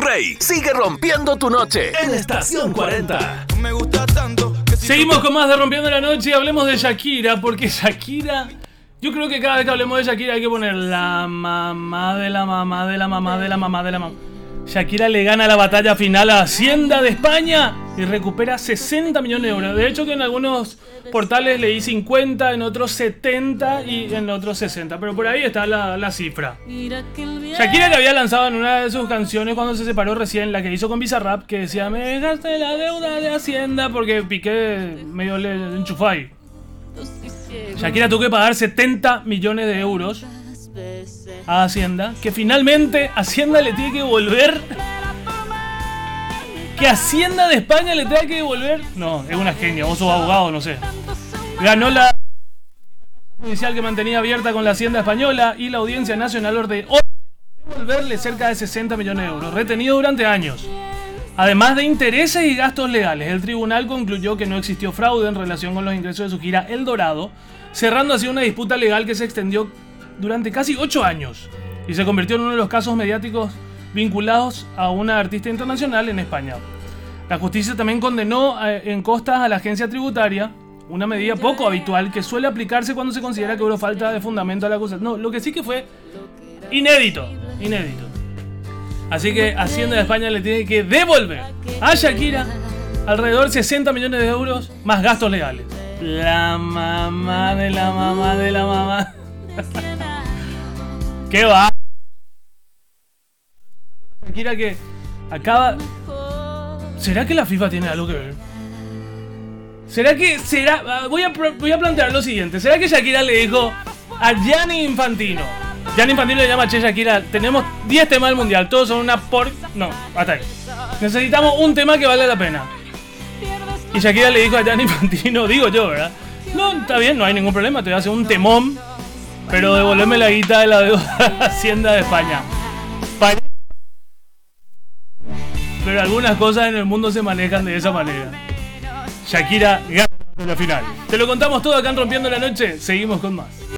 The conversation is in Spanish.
Rey sigue rompiendo tu noche en Estación 40. Me gusta tanto que si Seguimos con más de Rompiendo la Noche y hablemos de Shakira, porque Shakira... Yo creo que cada vez que hablemos de Shakira hay que poner la mamá de la mamá de la mamá de la mamá de la mamá. Shakira le gana la batalla final a Hacienda de España y recupera 60 millones de euros. De hecho que en algunos portales leí 50, en otros 70 y en otros 60. Pero por ahí está la cifra. Shakira, que había lanzado en una de sus canciones cuando se separó recién, la que hizo con Bizarrap, que decía: me dejaste la deuda de Hacienda, porque Piqué medio le enchufó ahí. Shakira tuvo que pagar 70 millones de euros a Hacienda, que finalmente Hacienda le tiene que devolver. Que Hacienda de España le tenga que devolver. No, es una genia, vos sos abogado, no sé. Ganó la judicial que mantenía abierta con la Hacienda española y la Audiencia Nacional ordenó devolverle cerca de 60 millones de euros, retenido durante años. Además de intereses y gastos legales, el tribunal concluyó que no existió fraude en relación con los ingresos de su gira El Dorado, cerrando así una disputa legal que se extendió durante casi 8 años y se convirtió en uno de los casos mediáticos vinculados a una artista internacional en España. La justicia también condenó en costas a la agencia tributaria, una medida poco habitual que suele aplicarse cuando se considera que hubo falta de fundamento a la acusación. No, lo que sí que fue inédito. Así que Hacienda de España le tiene que devolver a Shakira alrededor de 60 millones de euros más gastos legales. La mamá de la mamá de la mamá. ¿Qué va? Shakira, que acaba... ¿Será que la FIFA tiene algo que ver? Voy a plantear lo siguiente. ¿Será que Shakira le dijo a Gianni Infantino? Gianni Infantino le llama: che, Shakira, tenemos 10 temas del mundial, todos son una por... No, hasta ahí. Necesitamos un tema que valga la pena. Y Shakira le dijo a Gianni Infantino, digo yo, ¿verdad? No, está bien, no hay ningún problema, te voy a hacer un temón, pero devolverme la guita de la deuda de Hacienda de España. Pero algunas cosas en el mundo se manejan de esa manera. Shakira gana la final. Te lo contamos todo acá en Rompiendo la Noche. Seguimos con más.